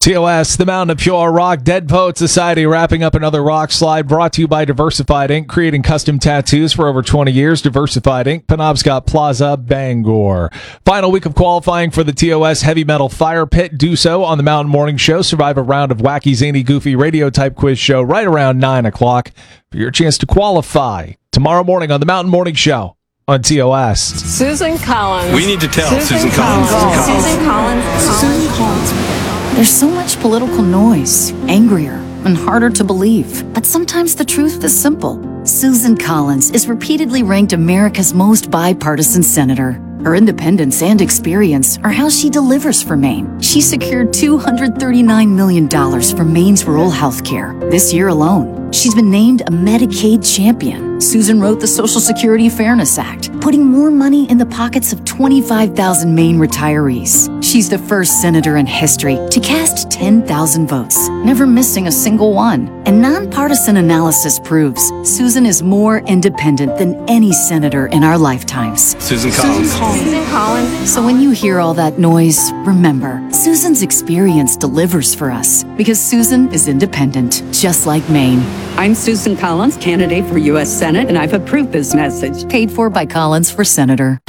TOS, the Mountain of Pure Rock, Dead Poet Society, wrapping up another rock slide, brought to you by Diversified Ink, creating custom tattoos for over 20 years. Diversified Ink, Penobscot Plaza, Bangor. Final week of qualifying for the TOS Heavy Metal Fire Pit. Do so on the Mountain Morning Show. Survive a round of wacky, zany, goofy radio-type quiz show right around 9 o'clock for your chance to qualify tomorrow morning on the Mountain Morning Show on TOS. Susan Collins. We need to tell Susan Collins. Susan Collins. There's so much political noise, angrier and harder to believe. But sometimes the truth is simple. Susan Collins is repeatedly ranked America's most bipartisan senator. Her independence and experience are how she delivers for Maine. She secured $239 million for Maine's rural health care. This year alone, she's been named a Medicaid champion. Susan wrote the Social Security Fairness Act, putting more money in the pockets of 25,000 Maine retirees. She's the first senator in history to cast 10,000 votes, never missing a single one. And nonpartisan analysis proves Susan is more independent than any senator in our lifetimes. Susan Collins. Susan Collins. So when you hear all that noise, remember, Susan's experience delivers for us because Susan is independent, just like Maine. I'm Susan Collins, candidate for U.S. Senate, and I've approved this message. Paid for by Collins for Senator.